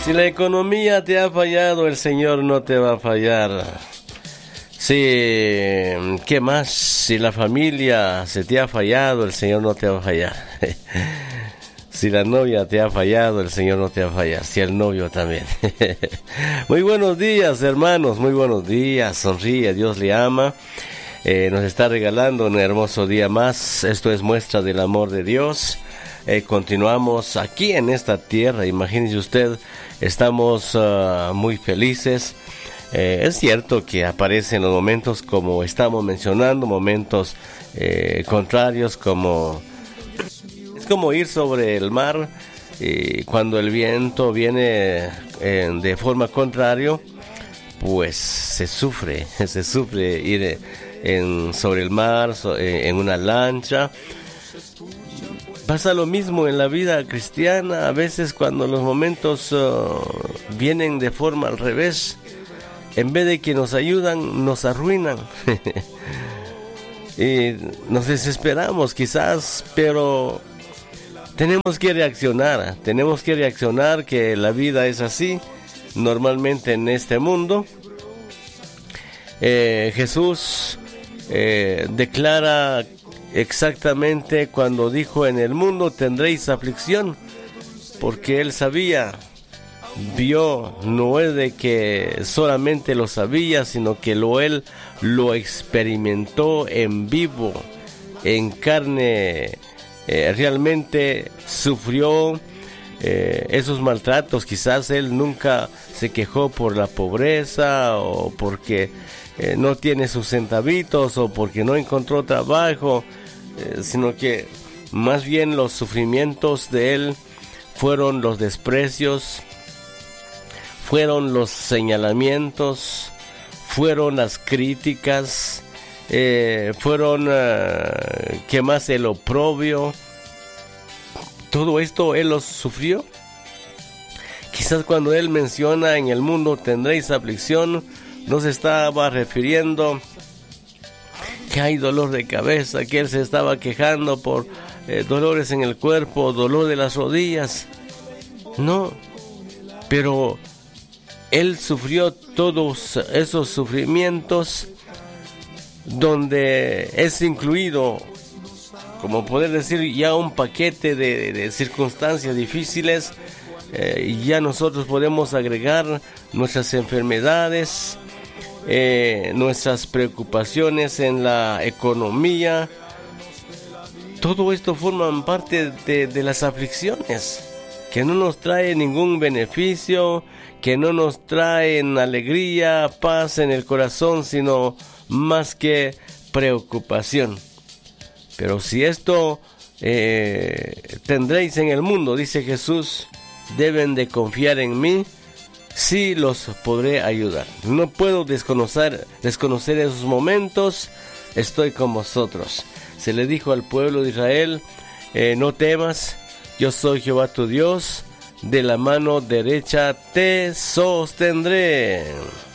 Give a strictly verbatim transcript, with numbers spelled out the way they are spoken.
Si la economía te ha fallado, el Señor no te va a fallar. Si, ¿qué más? Si la familia se te ha fallado, el Señor no te va a fallar. Si la novia te ha fallado, el Señor no te va a fallar. Si el novio también. Muy buenos días, hermanos. Muy buenos días. Sonríe, Dios le ama. Eh, nos está regalando un hermoso día más. Esto es muestra del amor de Dios. Eh, continuamos aquí en esta tierra. Imagínese usted, estamos uh, muy felices. Eh, es cierto que aparecen los momentos como estamos mencionando, momentos eh, contrarios, como es como ir sobre el mar y cuando el viento viene eh, de forma contraria, pues se sufre, se sufre ir en, sobre el mar, so, eh, en una lancha. Pasa lo mismo en la vida cristiana, a veces cuando los momentos uh, vienen de forma al revés. En vez de que nos ayudan, nos arruinan. Y nos desesperamos quizás, pero tenemos que reaccionar. Tenemos que reaccionar que la vida es así, normalmente en este mundo. Eh, Jesús eh, declara exactamente cuando dijo: en el mundo tendréis aflicción, porque Él sabía. Vio, no es de que solamente lo sabía, sino que lo él lo experimentó en vivo, en carne, eh, realmente sufrió eh, esos maltratos. Quizás él nunca se quejó por la pobreza o porque eh, no tiene sus centavitos o porque no encontró trabajo, eh, sino que más bien los sufrimientos de él fueron los desprecios, fueron los señalamientos, fueron las críticas, eh, fueron, uh, ¿qué más? El oprobio. Todo esto Él los sufrió. Quizás cuando Él menciona en el mundo tendréis aflicción, no se estaba refiriendo que hay dolor de cabeza, que Él se estaba quejando por eh, dolores en el cuerpo, dolor de las rodillas. No, pero Él sufrió todos esos sufrimientos donde es incluido, como poder decir, ya un paquete de, de circunstancias difíciles. Eh, y ya nosotros podemos agregar nuestras enfermedades, eh, nuestras preocupaciones en la economía. Todo esto forman parte de, de las aflicciones, que no nos trae ningún beneficio, que no nos traen alegría, paz en el corazón, sino más que preocupación. Pero si esto eh, tendréis en el mundo, dice Jesús, deben de confiar en mí, sí los podré ayudar. No puedo desconocer, desconocer esos momentos, estoy con vosotros. Se le dijo al pueblo de Israel, eh, no temas, yo soy Jehová tu Dios, de la mano derecha te sostendré.